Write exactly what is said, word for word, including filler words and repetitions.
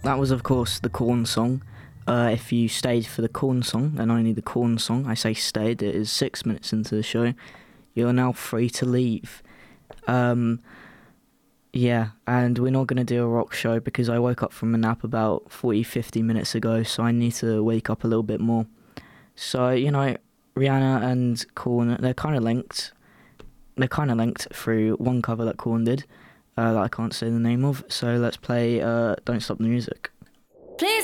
That was, of course, the Corn song. Uh, if you stayed for the Corn song, and only the Corn song, I say stayed, it is six minutes into the show, you're now free to leave. Um, yeah, and we're not going to do a rock show because I woke up from a nap about forty, fifty minutes ago, so I need to wake up a little bit more. So, you know, Rihanna and Corn, they're kind of linked. They're kind of linked through one cover that Corn did, uh, that I can't say the name of, so let's play uh, Don't Stop the Music. Please